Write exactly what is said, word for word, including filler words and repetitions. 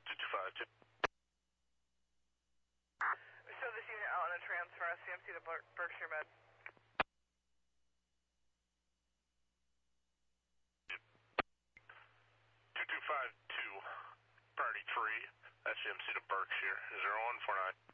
two two five two. Show this unit out on a transfer, S C M C to Ber Berkshire Med. two two five two, priority three, S C M C to Berkshire, zero one four nine.